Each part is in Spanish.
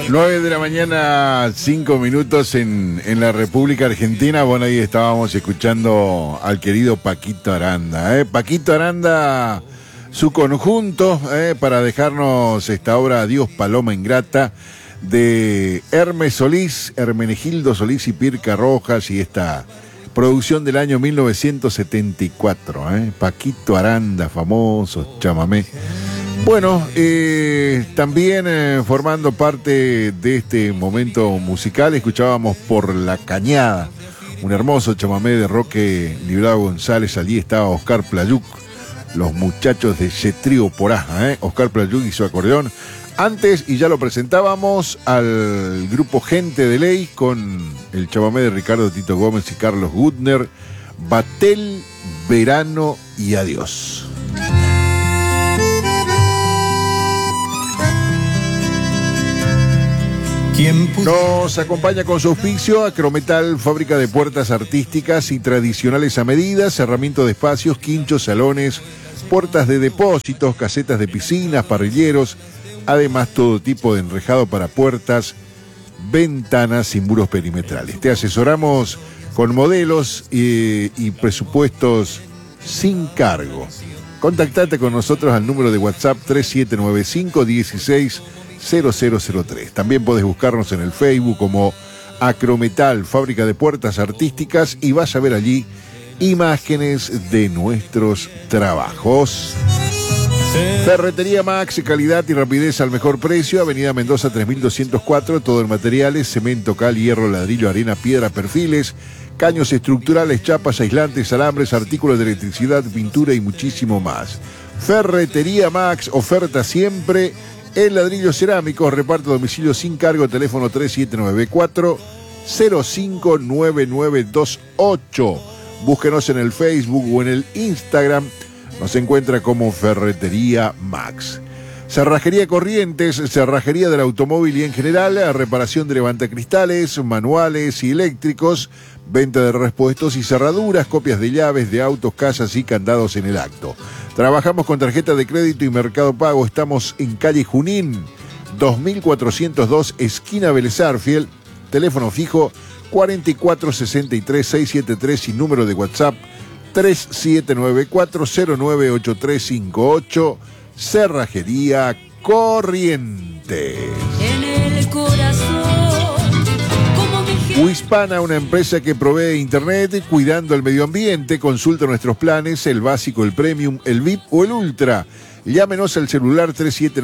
9 de la mañana, 5 minutos en la República Argentina. Bueno, ahí estábamos escuchando al querido Paquito Aranda. Paquito Aranda, su conjunto, para dejarnos esta obra Adiós Paloma Ingrata, de Hermes Solís, Hermenegildo Solís y Pirca Rojas, y esta producción del año 1974. Paquito Aranda, famoso chamamé. Bueno, también formando parte de este momento musical, escuchábamos Por la Cañada, un hermoso chamamé de Roque Librado González. Allí estaba Oscar Playuc, los muchachos de Cetrío Porá, Oscar Playuc y su acordeón. Antes, y ya lo presentábamos, al grupo Gente de Ley con el chamamé de Ricardo Tito Gómez y Carlos Gutner, Batel, Verano y Adiós. Nos acompaña con su auspicio Acrometal, fábrica de puertas artísticas y tradicionales a medida, cerramiento de espacios, quinchos, salones, puertas de depósitos, casetas de piscinas, parrilleros, además todo tipo de enrejado para puertas, ventanas y muros perimetrales. Te asesoramos con modelos y presupuestos sin cargo. Contactate con nosotros al número de WhatsApp 3795 16 0003. También podés buscarnos en el Facebook como Acrometal, fábrica de puertas artísticas, y vas a ver allí imágenes de nuestros trabajos. Ferretería Max, calidad y rapidez al mejor precio. Avenida Mendoza 3204, todo en materiales, cemento, cal, hierro, ladrillo, arena, piedra, perfiles, caños estructurales, chapas, aislantes, alambres, artículos de electricidad, pintura y muchísimo más. Ferretería Max, oferta siempre. El ladrillo cerámico, reparto a domicilio sin cargo, teléfono 3794-059928. Búsquenos en el Facebook o en el Instagram, nos encuentra como Ferretería Max. Cerrajería Corrientes, cerrajería del automóvil y en general, reparación de levantacristales, manuales y eléctricos, venta de repuestos y cerraduras, copias de llaves de autos, casas y candados en el acto. Trabajamos con tarjeta de crédito y Mercado Pago. Estamos en calle Junín, 2402, esquina Vélez Arfiel. Teléfono fijo 4463-673 y número de WhatsApp 3794098358. Cerrajería Corrientes. En el corazón. Wispana, una empresa que provee internet cuidando el medio ambiente. Consulta nuestros planes, el básico, el premium, el VIP o el ultra. Llámenos al celular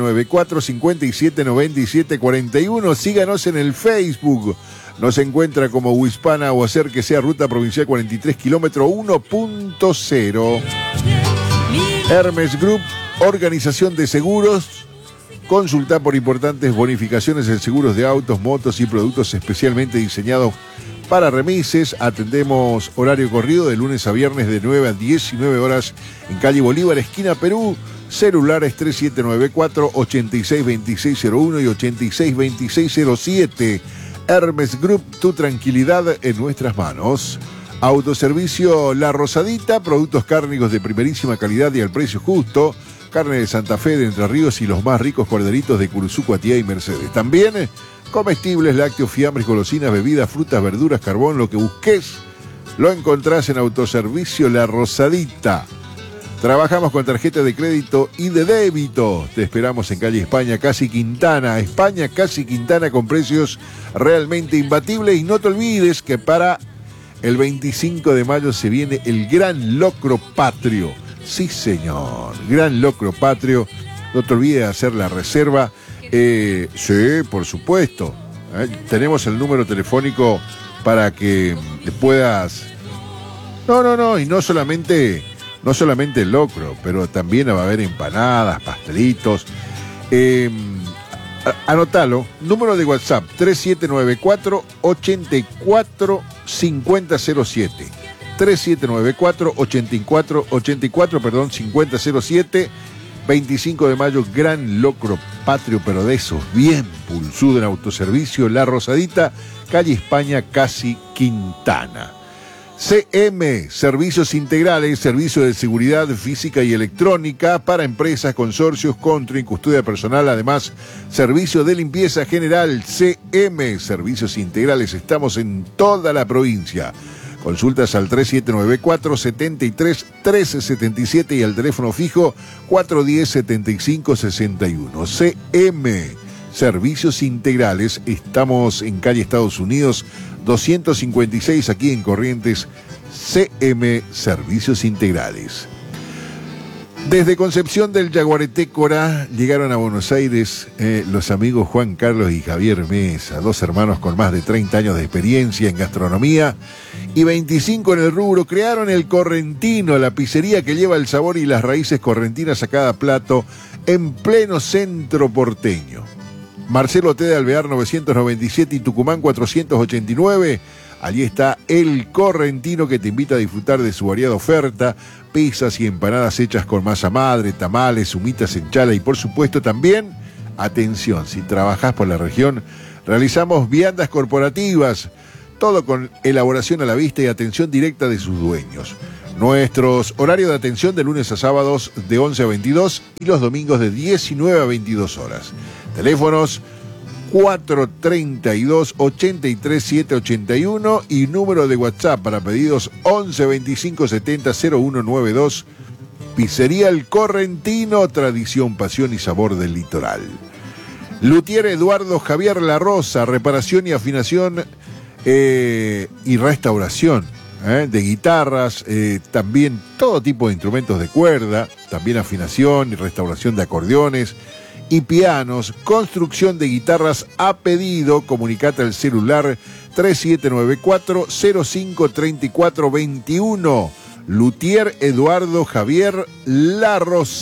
3794-579741. Síganos en el Facebook. Nos encuentra como Wispana o acérquese a Ruta Provincial 43, kilómetro 1.0. Hermes Group, organización de seguros. Consulta por importantes bonificaciones en seguros de autos, motos y productos especialmente diseñados para remises. Atendemos horario corrido de lunes a viernes de 9 a 19 horas en calle Bolívar, esquina Perú. Celulares 3794-862601 y 862607. Hermes Group, tu tranquilidad en nuestras manos. Autoservicio La Rosadita, productos cárnicos de primerísima calidad y al precio justo. Carne de Santa Fe, de Entre Ríos y los más ricos corderitos de Curuzú, Cuatía y Mercedes. También comestibles, lácteos, fiambres, golosinas, bebidas, frutas, verduras, carbón, lo que busques lo encontrás en Autoservicio La Rosadita. Trabajamos con tarjeta de crédito y de débito. Te esperamos en calle España, Casi Quintana. España, Casi Quintana, con precios realmente imbatibles. Y no te olvides que para el 25 de mayo se viene el Gran Locro Patrio. Sí, señor. Gran Locro Patrio. No te olvides de hacer la reserva. Sí, por supuesto. Tenemos el número telefónico para que puedas... No. Y no solamente el locro, pero también va a haber empanadas, pastelitos. Anotalo. Número de WhatsApp 3794-845007. 3794-5007, 25 de mayo, Gran Locro Patrio, pero de esos bien pulsudo en Autoservicio La Rosadita, calle España, Casi Quintana. CM, Servicios Integrales, servicio de seguridad física y electrónica para empresas, consorcios, country, custodia personal, además servicio de limpieza general. CM, Servicios Integrales, estamos en toda la provincia. Consultas al 3794-73-1377 y al teléfono fijo 410-7561. CM, Servicios Integrales, estamos en calle Estados Unidos 256 aquí en Corrientes. CM, Servicios Integrales. Desde Concepción del Yaguaretécora llegaron a Buenos Aires los amigos Juan Carlos y Javier Mesa, dos hermanos con más de 30 años de experiencia en gastronomía y 25 en el rubro. Crearon el Correntino, la pizzería que lleva el sabor y las raíces correntinas a cada plato en pleno centro porteño. Marcelo T. de Alvear 997 y Tucumán 489. Allí está el Correntino, que te invita a disfrutar de su variada oferta, pizzas y empanadas hechas con masa madre, tamales, humitas en chala y por supuesto también, atención, si trabajás por la región, realizamos viandas corporativas, todo con elaboración a la vista y atención directa de sus dueños. Nuestros horarios de atención de lunes a sábados de 11 a 22 y los domingos de 19 a 22 horas. Teléfonos 432-83781 y número de WhatsApp para pedidos 11 25 70 0192. Pizzería El Correntino, tradición, pasión y sabor del litoral. Luthier Eduardo Javier La Rosa, reparación y afinación y restauración de guitarras, también todo tipo de instrumentos de cuerda, también afinación y restauración de acordeones y pianos, construcción de guitarras a pedido. Comunicate al celular 3794-053421. Luthier Eduardo Javier La Rosa.